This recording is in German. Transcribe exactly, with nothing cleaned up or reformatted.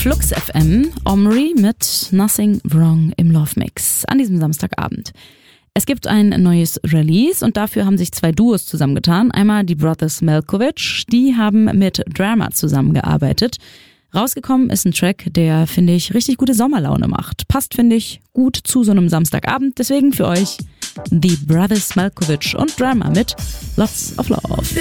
Flux F M, Omri mit Nothing Wrong im Love Mix an diesem Samstagabend. Es gibt ein neues Release und dafür haben sich zwei Duos zusammengetan. Einmal die Brothers Malkovich, die haben mit Drama zusammengearbeitet. Rausgekommen ist ein Track, der, finde ich, richtig gute Sommerlaune macht. Passt, finde ich, gut zu so einem Samstagabend. Deswegen für euch die Brothers Malkovich und Drama mit Lots of Love.